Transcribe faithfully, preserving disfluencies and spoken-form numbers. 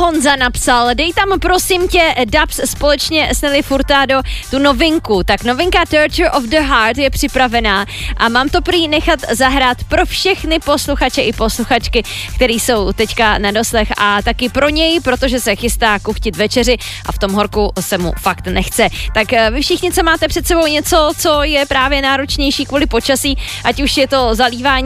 Honza napsal, dej tam prosím tě Dubs společně s Nelly Furtado tu novinku. Tak novinka Torture of the Heart je připravená a mám to prý nechat zahrát pro všechny posluchače i posluchačky, který jsou teďka na doslech a taky pro něj, protože se chystá kuchtit večeři a v tom horku se mu fakt nechce. Tak vy všichni, co máte před sebou něco, co je právě náročnější kvůli počasí, ať už je to zalívání